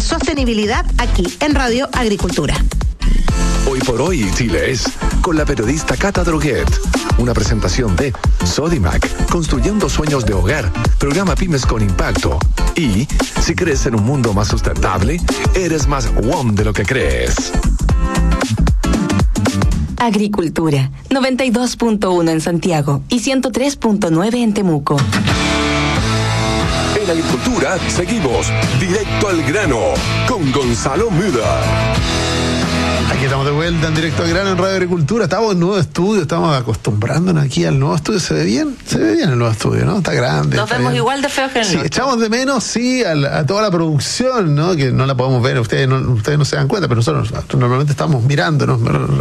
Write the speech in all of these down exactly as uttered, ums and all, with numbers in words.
sostenibilidad aquí en Radio Agricultura. Hoy por hoy, Chile es con la periodista Cata Droguet. Una presentación de Sodimac, construyendo sueños de hogar, programa Pymes con Impacto. Y si crees en un mundo más sustentable, eres más W O M de lo que crees. Agricultura, noventa y dos punto uno en Santiago y ciento tres punto nueve en Temuco. En Agricultura seguimos directo al grano con Gonzalo Müller. Aquí estamos de vuelta en Directo al Grano en Radio Agricultura. Estamos en nuevo estudio, estamos acostumbrándonos aquí al nuevo estudio. ¿Se ve bien? Se ve bien el nuevo estudio, ¿no? Está grande. Nos está vemos bien. igual de feos que en el Sí, otro. echamos de menos, sí, a, la, a toda la producción, ¿no? Que no la podemos ver, ustedes no, ustedes no se dan cuenta, pero nosotros, nosotros normalmente estamos mirándonos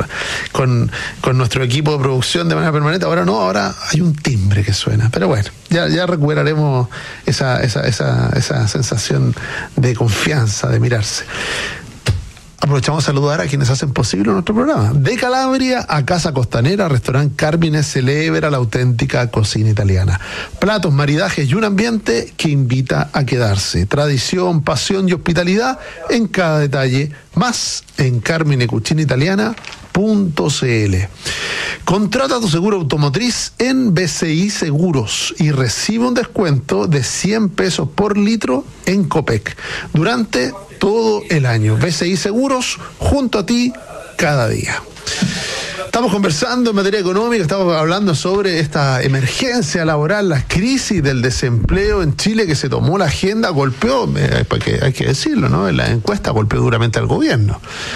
con, con nuestro equipo de producción de manera permanente. Ahora no, ahora hay un timbre que suena. Pero bueno, ya, ya recuperaremos esa, esa, esa, esa sensación de confianza, de mirarse. Aprovechamos a saludar a quienes hacen posible nuestro programa. De Calabria a Casa Costanera, Restaurante Carmine celebra la auténtica cocina italiana. Platos, maridajes y un ambiente que invita a quedarse. Tradición, pasión y hospitalidad en cada detalle. Más en carmine cucina italiana punto c l. Contrata tu seguro automotriz en B C I Seguros y recibe un descuento de cien pesos por litro en Copec durante todo el año. B C I Seguros, junto a ti cada día. Estamos conversando en materia económica, estamos hablando sobre esta emergencia laboral, la crisis del desempleo en Chile que se tomó la agenda, golpeó, eh, porque hay que decirlo, ¿no? En la encuesta golpeó duramente al gobierno.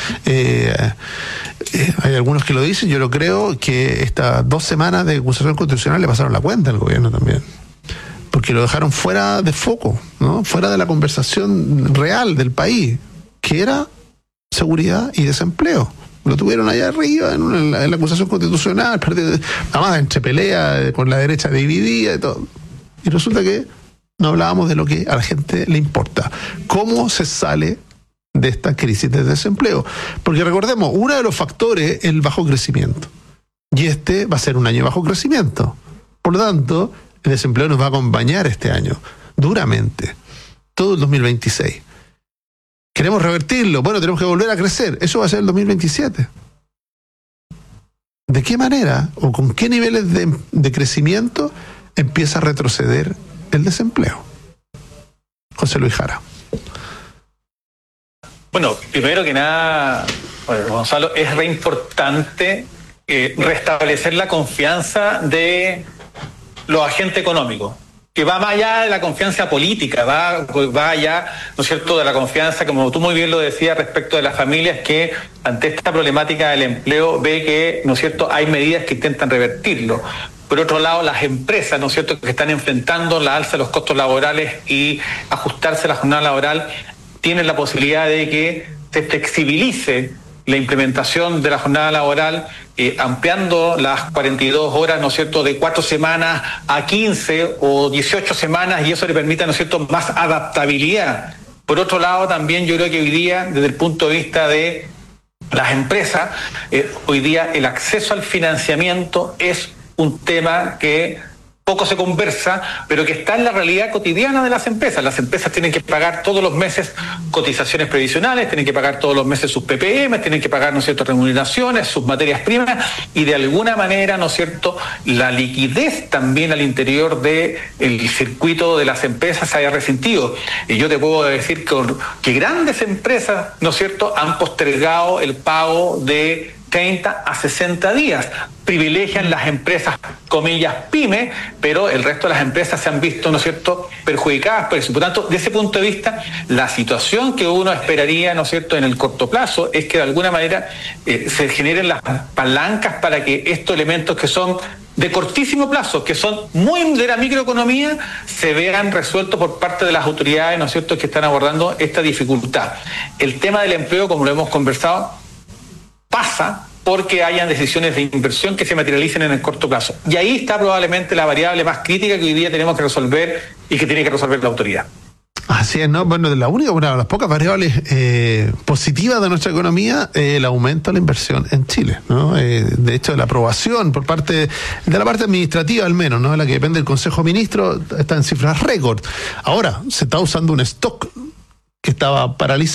Eh, eh, hay algunos que lo dicen, yo lo creo, que estas dos semanas de acusación constitucional le pasaron la cuenta al gobierno también. Porque lo dejaron fuera de foco, ¿no? Fuera de la conversación real del país, que era seguridad y desempleo. Lo tuvieron allá arriba en, una, en, la, en la acusación constitucional, además entre pelea con la derecha dividida y todo. Y resulta que no hablábamos de lo que a la gente le importa. ¿Cómo se sale de esta crisis de desempleo? Porque recordemos, uno de los factores es el bajo crecimiento. Y este va a ser un año de bajo crecimiento. Por lo tanto, el desempleo nos va a acompañar este año, duramente, todo el dos mil veintiséis. ¿Queremos revertirlo? Bueno, tenemos que volver a crecer. Eso va a ser el dos mil veintisiete. ¿De qué manera o con qué niveles de, de crecimiento empieza a retroceder el desempleo? José Luis Jara. Bueno, primero que nada, bueno, Gonzalo, es re importante eh, restablecer la confianza de los agentes económicos, que va más allá de la confianza política, va, va allá, ¿no es cierto?, de la confianza, como tú muy bien lo decías, respecto de las familias que ante esta problemática del empleo ve que, ¿no es cierto?, hay medidas que intentan revertirlo. Por otro lado, las empresas, ¿no es cierto?, que están enfrentando la alza de los costos laborales y ajustarse a la jornada laboral, tienen la posibilidad de que se flexibilice la implementación de la jornada laboral, eh, ampliando las cuarenta y dos horas, ¿no es cierto?, de cuatro semanas a quince o dieciocho semanas, y eso le permite, ¿no es cierto?, más adaptabilidad. Por otro lado, también yo creo que hoy día, desde el punto de vista de las empresas, eh, hoy día el acceso al financiamiento es un tema que poco se conversa, pero que está en la realidad cotidiana de las empresas. Las empresas tienen que pagar todos los meses cotizaciones previsionales, tienen que pagar todos los meses sus P P M, tienen que pagar, ¿no es cierto?, remuneraciones, sus materias primas, y de alguna manera, ¿no es cierto?, la liquidez también al interior del circuito de las empresas se haya resentido. Y yo te puedo decir que, que grandes empresas, ¿no es cierto?, han postergado el pago de treinta a sesenta días. Privilegian las empresas, comillas, pyme, pero el resto de las empresas se han visto, ¿no es cierto?, perjudicadas por eso. Por tanto, de ese punto de vista, la situación que uno esperaría, ¿no es cierto?, en el corto plazo es que de alguna manera eh, se generen las palancas para que estos elementos que son de cortísimo plazo, que son muy de la microeconomía, se vean resueltos por parte de las autoridades, ¿no es cierto?, que están abordando esta dificultad. El tema del empleo, como lo hemos conversado, pasa porque hayan decisiones de inversión que se materialicen en el corto plazo. Y ahí está probablemente la variable más crítica que hoy día tenemos que resolver y que tiene que resolver la autoridad. Así es, ¿no? Bueno, la única, una de las pocas variables eh, positivas de nuestra economía es eh, el aumento de la inversión en Chile, ¿no? Eh, de hecho, la aprobación por parte de la parte administrativa, al menos, ¿no?, de la que depende del Consejo de Ministros, está en cifras récord. Ahora, se está usando un stock que estaba paralizado